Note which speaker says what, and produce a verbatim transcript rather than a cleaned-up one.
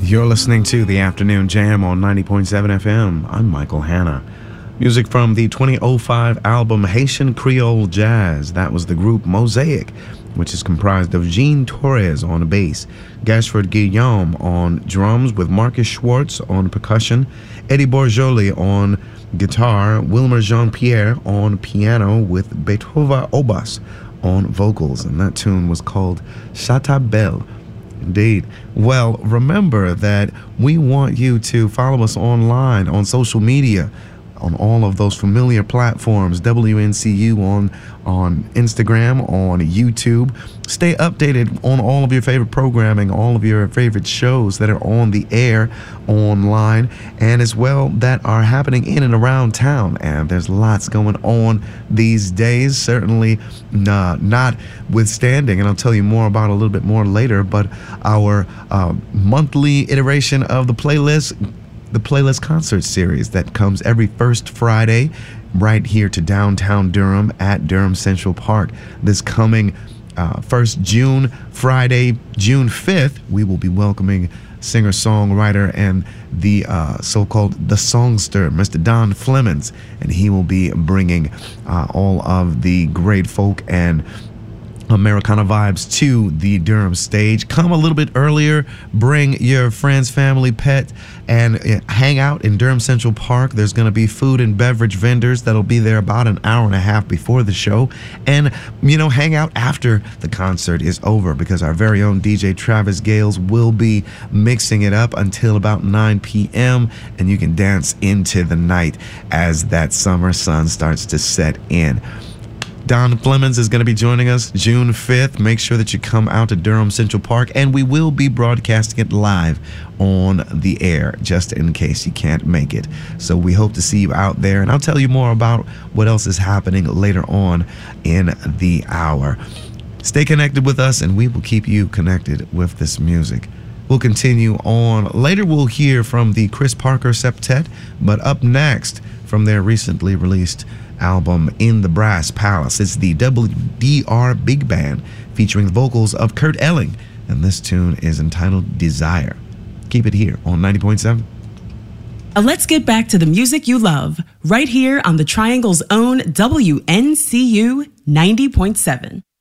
Speaker 1: You're listening to the Afternoon Jam on ninety point seven F M. I'm Michael Hanna. Music from the twenty oh five album Haitian Creole Jazz. That was the group Mosaic, which is comprised of Jean Torres on bass, Gashford Guillaume on drums with Marcus Schwartz on percussion, Eddie Borjoli on guitar, Wilmer Jean-Pierre on piano with Beethoven Obas on vocals. And that tune was called Chata Belle. Indeed. Well, remember that we want you to follow us online on social media, on all of those familiar platforms, W N C U on, on Instagram, on YouTube. Stay updated on all of your favorite programming, all of your favorite shows that are on the air, online, and as well that are happening in and around town. And there's lots going on these days, certainly uh, notwithstanding, and I'll tell you more about it a little bit more later, but our uh, monthly iteration of the playlist, the playlist concert series that comes every first Friday right here to downtown Durham at Durham Central Park. This coming uh, first June, Friday, June fifth, we will be welcoming singer-songwriter and the uh, so-called the songster, Mister Don Flemons, and he will be bringing uh, all of the great folk and Americana vibes to the Durham stage. Come a little bit earlier, bring your friends, family, pet, and hang out in Durham Central Park. There's going to be food and beverage vendors that'll be there about an hour and a half before the show. And, you know, hang out after the concert is over, because our very own D J Travis Gales will be mixing it up until about nine p.m. and you can dance into the night as that summer sun starts to set in. Don Flemons is going to be joining us June fifth. Make sure that you come out to Durham Central Park, and we will be broadcasting it live on the air just in case you can't make it. So we hope to see you out there, and I'll tell you more about what else is happening later on in the hour. Stay connected with us, and we will keep you connected with this music. We'll continue on. Later we'll hear from the Chris Parker Septet, but up next, from their recently released album In the Brass Palace, it's the W D R Big Band featuring the vocals of Kurt Elling, and this tune is entitled Desire. Keep it here on ninety point seven.
Speaker 2: Uh, let's get back to the music you love right here on the Triangle's own W N C U ninety point seven.